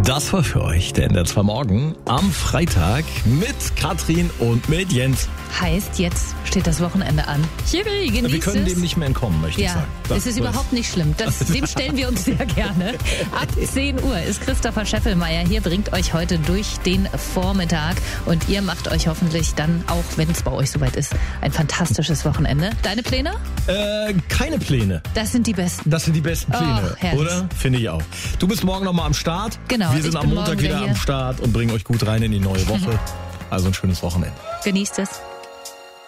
Das war für euch der NDR 2 Morgen am Freitag mit Katrin und mit Jens. Heißt, jetzt steht das Wochenende an. Yippie, genießt Wir können es. dem nicht mehr entkommen, möchte ich sagen. Es ist überhaupt nicht schlimm. Dem stellen wir uns sehr gerne. Ab 10 Uhr ist Christopher Scheffelmeier hier, bringt euch heute durch den Vormittag. Und ihr macht euch hoffentlich dann, auch wenn es bei euch soweit ist, ein fantastisches Wochenende. Deine Pläne? Keine Pläne. Das sind die besten. Das sind die besten Pläne, herrlich. oder? Finde ich auch. Du bist morgen nochmal am Start. Genau. Wir sind am Montag wieder am Start und bringen euch gut rein in die neue Woche. Also ein schönes Wochenende. Genießt es.